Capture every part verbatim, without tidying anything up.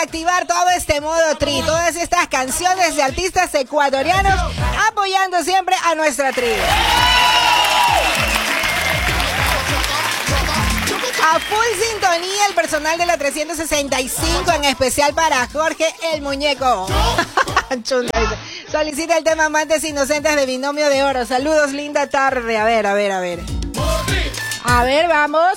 activar todo este modo tri, todas estas canciones de artistas ecuatorianos apoyando siempre a nuestra tribu. A full sintonía el personal de la trescientos sesenta y cinco, en especial para Jorge el Muñeco. Solicita el tema Amantes Inocentes de Binomio de Oro. Saludos, linda tarde. A ver, a ver, a ver. A ver, vamos.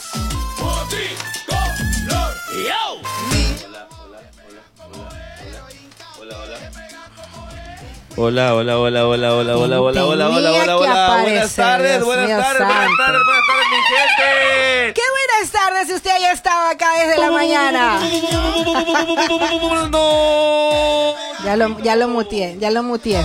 Hola, hola, hola, hola, hola, hola, hola, hola, hola, hola, hola, buenas tardes, buenas tardes, buenas tardes, buenas tardes, mi gente. Qué buenas tardes si usted haya estado acá desde la mañana. No. Ya lo, ya lo muteé, ya lo muteé.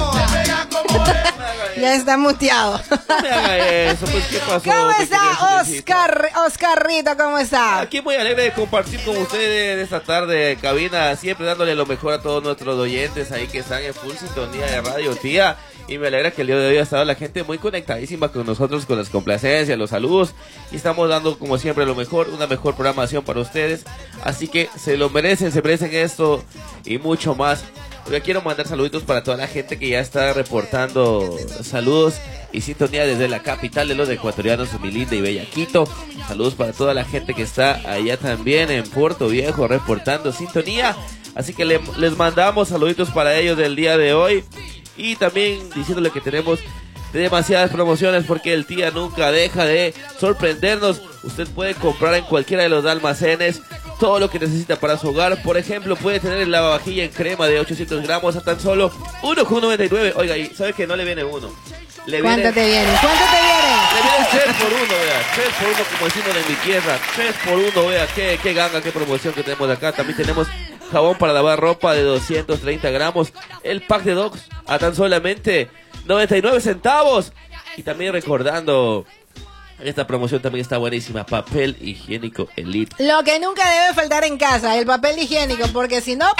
Ya está muteado. No me haga eso, pues, ¿qué pasó? ¿Cómo está, Oscar, Oscarrito? ¿Cómo está? Aquí muy alegre de compartir con ustedes esta tarde, cabina, siempre dándole lo mejor a todos nuestros oyentes ahí que están en full sintonía de Radio Tía. Y me alegra que el día de hoy ha estado la gente muy conectadísima con nosotros, con las complacencias, los saludos. Y estamos dando, como siempre, lo mejor, una mejor programación para ustedes. Así que se lo merecen, se merecen esto y mucho más. Yo quiero mandar saluditos para toda la gente que ya está reportando saludos y sintonía desde la capital de los ecuatorianos, mi linda y bella Quito. Saludos para toda la gente que está allá también en Puerto Viejo reportando sintonía. Así que le, les mandamos saluditos para ellos del día de hoy. Y también diciéndole que tenemos demasiadas promociones porque el Tía nunca deja de sorprendernos. Usted puede comprar en cualquiera de los almacenes todo lo que necesita para su hogar. Por ejemplo, puede tener el lavavajilla en crema de ochocientos gramos a tan solo uno con noventa y nueve. Oiga, y ¿sabe que no le viene uno? Le ¿Cuánto viene, te viene? ¿Cuánto te viene? Le viene tres por uno, vea. tres por uno, como decimos en mi tierra. tres por uno, vea. Qué, qué ganga, qué promoción que tenemos acá. También tenemos jabón para lavar ropa de doscientos treinta gramos. El pack de Dogs a tan solamente noventa y nueve centavos. Y también recordando, esta promoción también está buenísima. Papel higiénico Elite. Lo que nunca debe faltar en casa, el papel higiénico, porque si no...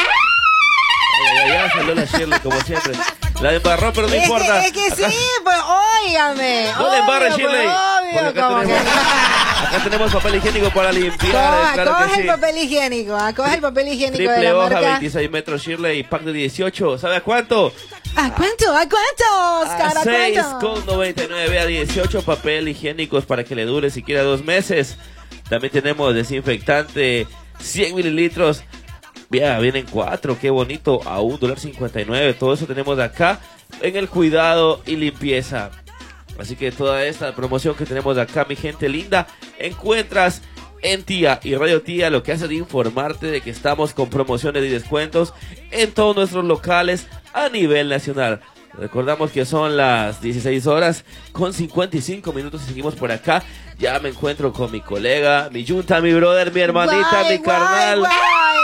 Ya, ya, ya salió la Shirley como siempre. La embarró, pero no es importa. Que, es que acá, sí, pues óigame. No le embarre, Shirley. Obvio, acá, como tenemos, que... acá tenemos papel higiénico para limpiar. Coja, claro coja que el sí. papel higiénico, ah, coja el papel higiénico Triple de la hoja, marca. veintiséis metros Shirley, pack de dieciocho. ¿Sabe a cuánto? ¿A cuánto? ¿A cuánto, Oscar? A ¿A seis cuánto? con noventa y nueve, a dieciocho papel higiénicos para que le dure siquiera dos meses. También tenemos desinfectante cien mililitros. Vea, vienen cuatro, qué bonito, a un dólar cincuenta y nueve. Todo eso tenemos acá en el cuidado y limpieza. Así que toda esta promoción que tenemos acá, mi gente linda, encuentras en Tía y Radio Tía. Lo que hace es informarte de que estamos con promociones y descuentos en todos nuestros locales a nivel nacional. Recordamos que son las dieciséis horas con cincuenta y cinco minutos y seguimos por acá. Ya me encuentro con mi colega, mi yunta, mi brother, mi hermanita, Guay, mi carnal, guay,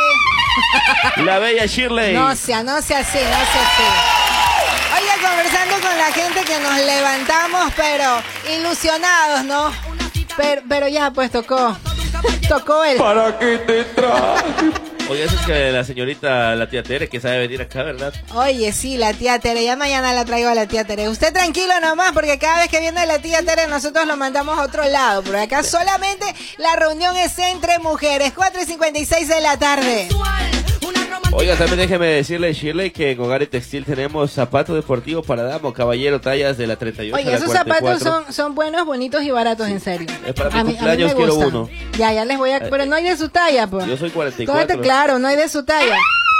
guay. la bella Shirley. No sea, no sea así, no sea así. Oiga, conversando con la gente que nos levantamos, pero ilusionados, ¿no? Pero, pero ya, pues tocó. Tocó el... ¿Para qué te traje? Oye, eso es que la señorita, la tía Tere, que sabe venir acá, ¿verdad? Oye, sí, la tía Tere, ya mañana la traigo a la tía Tere. Usted tranquilo nomás, porque cada vez que viene la tía Tere nosotros lo mandamos a otro lado. Pero acá solamente la reunión es entre mujeres, cuatro y cincuenta y seis de la tarde. Oiga, también déjeme decirle, Shirley, que en Hogar y Textil tenemos zapatos deportivos para dama, caballero, tallas de la treinta y ocho Oye, a la esos cuarenta y cuatro. zapatos son, son buenos, bonitos y baratos, en serio. Es para mi A mí- a mí cumpleaños, me quiero gustan. uno. Ya, ya les voy a... Pero no hay de su talla, pues. Yo soy cuarenta y Tómate cuatro. claro, no hay de su talla.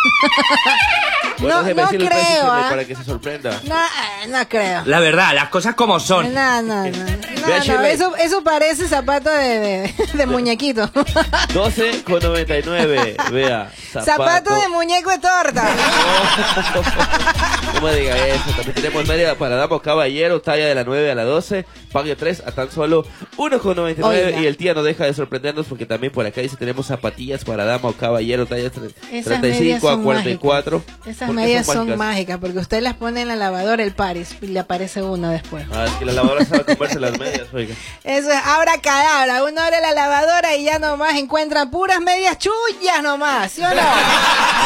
Bueno, no, déjeme no decirle el precio, creo, Shirley, ¿ah? para que se sorprenda. No, eh, no creo. La verdad, las cosas como son. No, no, no. No, Vea, no, Shirley. eso, eso parece zapato de, de, de muñequito. doce con noventa y nueve, vea. Zapato, Zapato de muñeco de torta. No me diga eso. También tenemos media para dama, caballero, talla de la nueve a la doce, pague tres a tan solo uno con noventa y nueve. Oiga. Y el tía no deja de sorprendernos porque también por acá dice tenemos zapatillas para dama o caballero, tallas Esas treinta y medias cinco a son cuarenta y cuatro. mágicas. Esas ¿Por qué medias son mágicas? mágicas porque usted las pone en la lavadora el Paris y le aparece una después. Ah, es que la lavadora sabe comerse las medias, oiga. Eso es abracadabra. Uno abre la lavadora y ya nomás encuentra puras medias chuyas nomás, ¿sí o no?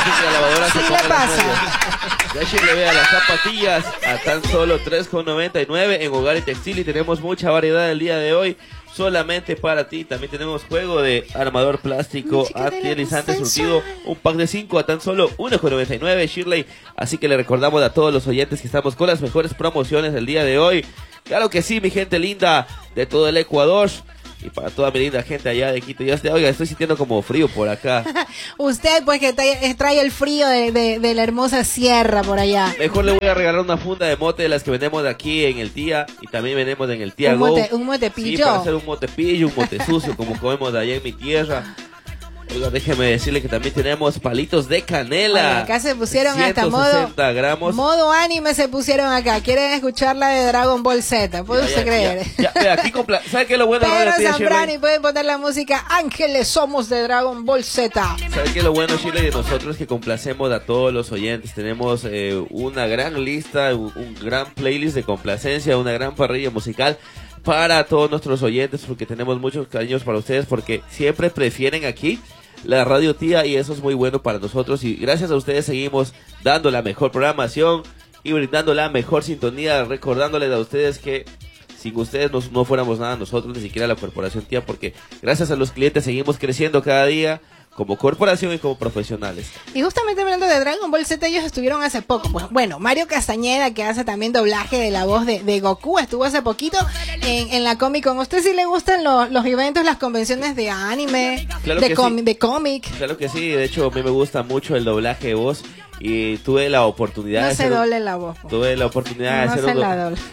la lavadora Sí se le ponga las pasa. medias. Ya le vea las zapatillas a tan solo tres con noventa y nueve en Hogar y Textil, y tenemos mucha variedad el día de hoy. Solamente para ti. También tenemos juego de armador plástico antideslizante surtido, un pack de cinco a tan solo uno con noventa y nueve, Shirley. Así que le recordamos a todos los oyentes que estamos con las mejores promociones del día de hoy. Claro que sí, mi gente linda de todo el Ecuador. Y para toda mi linda gente allá de Quito. Ya estoy, oiga, estoy sintiendo como frío por acá. Usted, pues, que trae, trae el frío de, de, de la hermosa sierra por allá. Mejor le voy a regalar una funda de mote de las que vendemos de aquí en el Tía. Y también vendemos en el Tía Un Go. mote, un motepillo. Sí, para hacer un motepillo, un mote sucio, como comemos de allá en mi tierra. Oiga, déjeme decirle que también tenemos palitos de canela. Oiga, acá se pusieron hasta modo, ciento sesenta gramos. modo anime se pusieron acá. ¿Quieren escuchar la de Dragon Ball Z? ¿Puede Ya, usted ya, creer? Ya, ya, vea, aquí compla- ¿sabe qué es lo bueno? Pedro de tía Zambrano, Shirley? y pueden poner la música Ángeles Somos de Dragon Ball Z. ¿Sabe qué es lo bueno, Shirley, de nosotros? Es que complacemos a todos los oyentes. Tenemos eh, una gran lista, un, un gran playlist de complacencia, una gran parrilla musical para todos nuestros oyentes, porque tenemos muchos cariños para ustedes, porque siempre prefieren aquí la Radio Tía, y eso es muy bueno para nosotros, y gracias a ustedes seguimos dando la mejor programación y brindando la mejor sintonía, recordándoles a ustedes que sin ustedes no, no fuéramos nada nosotros, ni siquiera la Corporación Tía, porque gracias a los clientes seguimos creciendo cada día como corporación y como profesionales. Y justamente hablando de Dragon Ball Z, ellos estuvieron hace poco. Pues bueno, Mario Castañeda, que hace también doblaje de la voz de, de Goku, estuvo hace poquito en, en la Comic Con. ¿A usted sí le gustan los, los eventos, las convenciones de anime, Claro de, que com- sí. de cómic? Claro que sí, de hecho a mí me gusta mucho el doblaje de voz, y tuve la oportunidad No de se hacer un- doble la voz. po. tuve la oportunidad No de se hacer un la do- doble.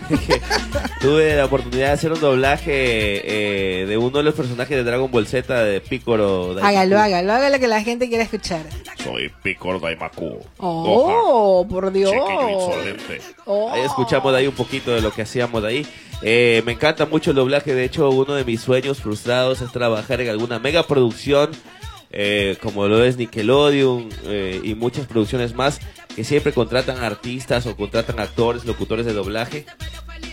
tuve la oportunidad de hacer un doblaje eh, de uno de los personajes de Dragon Ball Z, de Piccolo. Daimaku. Hágalo, hágalo, hágalo que la gente quiere escuchar. Soy Piccolo Daimaku. Oh, por Dios. Chiquillo insolente. Oh. Ahí escuchamos de ahí un poquito de lo que hacíamos de ahí. Eh, me encanta mucho el doblaje. De hecho, uno de mis sueños frustrados es trabajar en alguna mega producción, eh, como lo es Nickelodeon, eh, y muchas producciones más que siempre contratan artistas o contratan actores, locutores de doblaje.